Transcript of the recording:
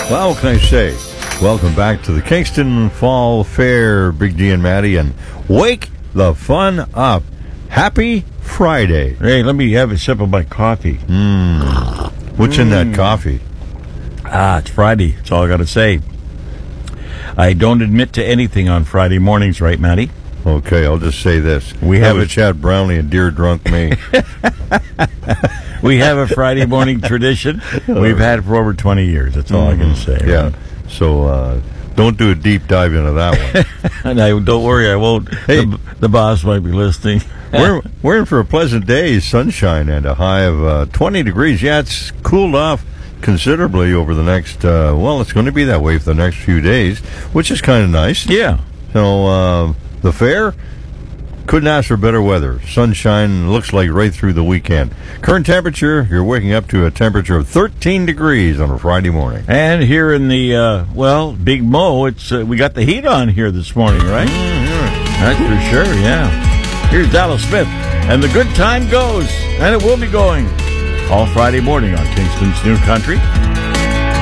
Well, what can I say? Welcome back to the Kingston Fall Fair, Big D and Maddie, and wake the fun up. Happy Friday. Hey, let me have a sip of my coffee. What's in that coffee? It's Friday. That's all I got to say. I don't admit to anything on Friday mornings, right, Matty? Okay, I'll just say this. We have a Chad Brownlee and Dear Drunk Me. We have a Friday morning tradition. We've had it for over 20 years. That's all I can say. Yeah. Right? So don't do a deep dive into that one. And don't worry, I won't. Hey, the boss might be listening. We're in for a pleasant day, sunshine, and a high of 20 degrees. Yeah, it's cooled off considerably over the next, it's going to be that way for the next few days, which is kind of nice. Yeah. So the fair, couldn't ask for better weather. Sunshine looks like right through the weekend. Current temperature, you're waking up to a temperature of 13 degrees on a Friday morning. And here in the, Big Mo, it's we got the heat on here this morning, right? That's for sure, yeah. Here's Dallas Smith, and the good time goes, and it will be going all Friday morning on Kingston's New Country.